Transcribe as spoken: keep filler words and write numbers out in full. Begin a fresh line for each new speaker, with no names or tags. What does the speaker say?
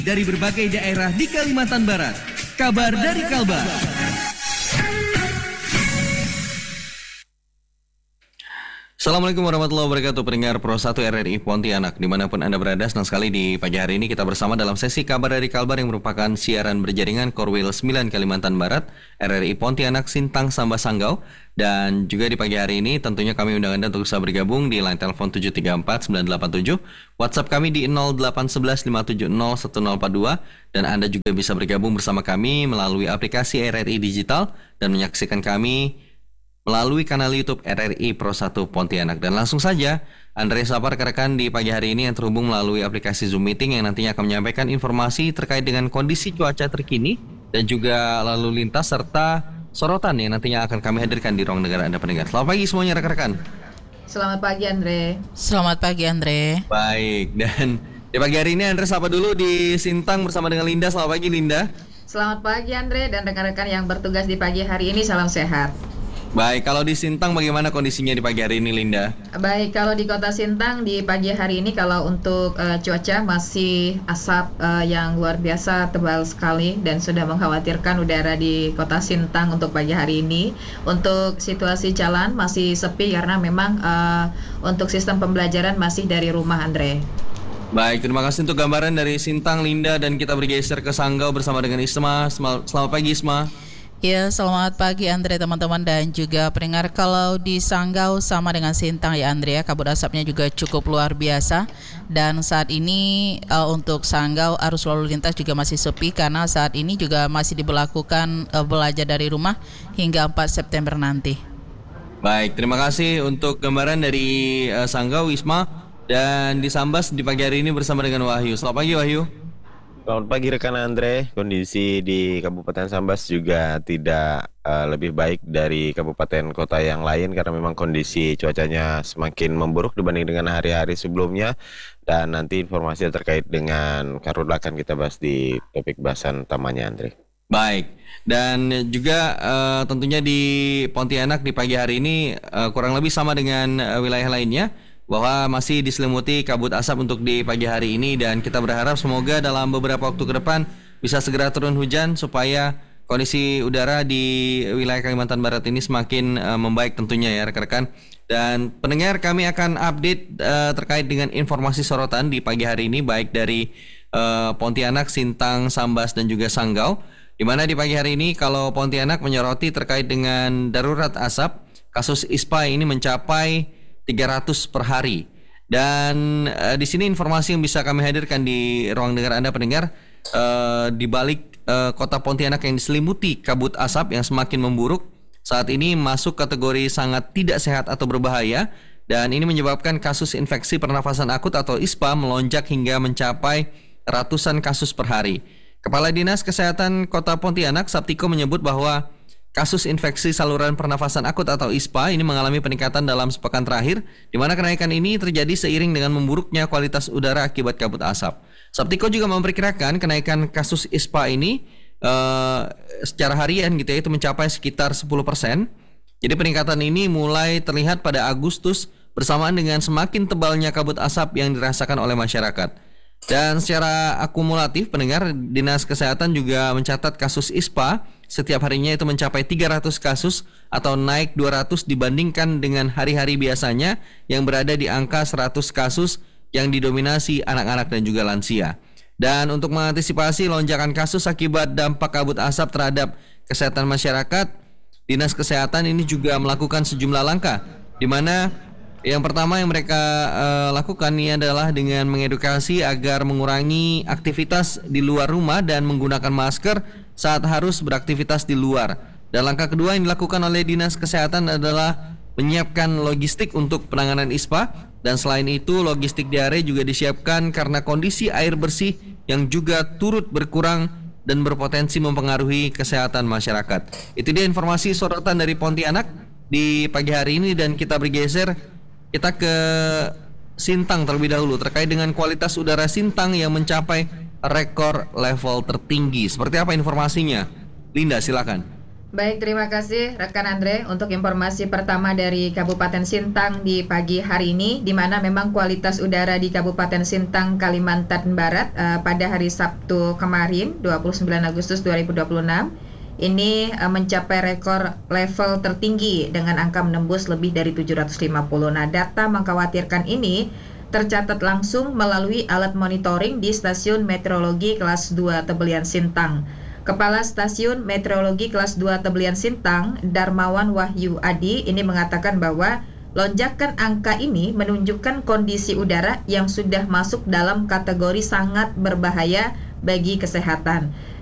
dari berbagai daerah di Kalimantan Barat. Kabar dari Kalbar. Assalamualaikum warahmatullahi wabarakatuh, pendengar Pro satu R R I Pontianak dimanapun Anda berada. Senang sekali di pagi hari ini kita bersama dalam sesi Kabar dari Kalbar yang merupakan siaran berjaringan Korwil sembilan Kalimantan Barat, R R I Pontianak, Sintang, Sambas, Sanggau. Dan juga di pagi hari ini tentunya kami undang Anda untuk bisa bergabung di line telepon tujuh tiga empat sembilan delapan tujuh, WhatsApp kami di nol delapan satu satu lima tujuh nol satu nol empat dua, dan Anda juga bisa bergabung bersama kami melalui aplikasi R R I Digital dan menyaksikan kami melalui kanal YouTube R R I Pro satu Pontianak. Dan langsung saja Andre sapa rekan-rekan di pagi hari ini yang terhubung melalui aplikasi Zoom Meeting yang nantinya akan menyampaikan informasi terkait dengan kondisi cuaca terkini dan juga lalu lintas serta sorotan yang nantinya akan kami hadirkan di ruang dengar Anda pendengar. Selamat pagi semuanya rekan-rekan.
Selamat pagi Andre.
Selamat pagi Andre.
Baik, dan di pagi hari ini Andre sapa dulu di Sintang bersama dengan Linda. Selamat pagi Linda.
Selamat pagi Andre dan rekan-rekan yang bertugas di pagi hari ini, salam sehat.
Baik, kalau di Sintang bagaimana kondisinya di pagi hari ini Linda?
Baik, kalau di kota Sintang di pagi hari ini kalau untuk uh, cuaca masih asap uh, yang luar biasa tebal sekali dan sudah mengkhawatirkan udara di kota Sintang untuk pagi hari ini. Untuk situasi jalan masih sepi karena memang uh, untuk sistem pembelajaran masih dari rumah Andre.
Baik, terima kasih untuk gambaran dari Sintang Linda, dan kita bergeser ke Sanggau bersama dengan Isma. Selamat pagi Isma.
Ya, selamat pagi Andre, teman-teman dan juga pendengar. Kalau di Sanggau sama dengan Sintang ya Andre ya, kabut asapnya juga cukup luar biasa. Dan saat ini uh, untuk Sanggau arus lalu lintas juga masih sepi karena saat ini juga masih diberlakukan uh, belajar dari rumah hingga empat September nanti.
Baik, terima kasih untuk gambaran dari uh, Sanggau Isma. Dan di Sambas di pagi hari ini bersama dengan Wahyu. Selamat pagi Wahyu.
Selamat pagi rekan Andre. Kondisi di Kabupaten Sambas juga tidak uh, lebih baik dari kabupaten kota yang lain karena memang kondisi cuacanya semakin memburuk dibanding dengan hari-hari sebelumnya. Dan nanti informasi terkait dengan karhutla akan kita bahas di topik bahasan utamanya Andre.
Baik, dan juga uh, tentunya di Pontianak di pagi hari ini uh, kurang lebih sama dengan uh, wilayah lainnya, bahwa masih diselimuti kabut asap untuk di pagi hari ini, dan kita berharap semoga dalam beberapa waktu ke depan bisa segera turun hujan supaya kondisi udara di wilayah Kalimantan Barat ini semakin uh, membaik tentunya ya rekan-rekan. Dan pendengar, kami akan update uh, terkait dengan informasi sorotan di pagi hari ini baik dari uh, Pontianak, Sintang, Sambas dan juga Sanggau. Di mana di pagi hari ini kalau Pontianak menyoroti terkait dengan darurat asap, kasus I S P A ini mencapai tiga ratus per hari. Dan uh, di sini informasi yang bisa kami hadirkan di ruang dengar Anda pendengar, uh, di balik uh, kota Pontianak yang diselimuti kabut asap yang semakin memburuk, saat ini masuk kategori sangat tidak sehat atau berbahaya, dan ini menyebabkan kasus infeksi pernafasan akut atau I S P A melonjak hingga mencapai ratusan kasus per hari. Kepala Dinas Kesehatan Kota Pontianak, Saptiko, menyebut bahwa kasus infeksi saluran pernafasan akut atau I S P A ini mengalami peningkatan dalam sepekan terakhir, di mana kenaikan ini terjadi seiring dengan memburuknya kualitas udara akibat kabut asap. Saptiko juga memperkirakan kenaikan kasus I S P A ini uh, secara harian gitu ya, itu mencapai sekitar sepuluh persen. Jadi peningkatan ini mulai terlihat pada Agustus bersamaan dengan semakin tebalnya kabut asap yang dirasakan oleh masyarakat. Dan secara akumulatif pendengar, Dinas Kesehatan juga mencatat kasus I S P A setiap harinya itu mencapai tiga ratus kasus atau naik dua ratus dibandingkan dengan hari-hari biasanya yang berada di angka seratus kasus yang didominasi anak-anak dan juga lansia. Dan untuk mengantisipasi lonjakan kasus akibat dampak kabut asap terhadap kesehatan masyarakat, Dinas Kesehatan ini juga melakukan sejumlah langkah, di mana yang pertama yang mereka uh, lakukan ini adalah dengan mengedukasi agar mengurangi aktivitas di luar rumah dan menggunakan masker saat harus beraktivitas di luar. Dan langkah kedua yang dilakukan oleh Dinas Kesehatan adalah menyiapkan logistik untuk penanganan I S P A. Dan selain itu logistik diare juga disiapkan karena kondisi air bersih yang juga turut berkurang dan berpotensi mempengaruhi kesehatan masyarakat. Itu dia informasi sorotan dari Pontianak di pagi hari ini, dan kita bergeser kita ke Sintang terlebih dahulu terkait dengan kualitas udara Sintang yang mencapai rekor level tertinggi. Seperti apa informasinya? Linda, silakan.
Baik, terima kasih rekan Andre untuk informasi pertama dari Kabupaten Sintang di pagi hari ini, di mana memang kualitas udara di Kabupaten Sintang, Kalimantan Barat uh, pada hari Sabtu kemarin, dua puluh sembilan Agustus dua ribu dua puluh enam, ini uh, mencapai rekor level tertinggi dengan angka menembus lebih dari tujuh ratus lima puluh. Nah, data mengkhawatirkan ini tercatat langsung melalui alat monitoring di Stasiun Meteorologi Kelas dua Tebelian Sintang. Kepala Stasiun Meteorologi Kelas dua Tebelian Sintang, Darmawan Wahyu Adi, ini mengatakan bahwa lonjakan angka ini menunjukkan kondisi udara yang sudah masuk dalam kategori sangat berbahaya bagi kesehatan.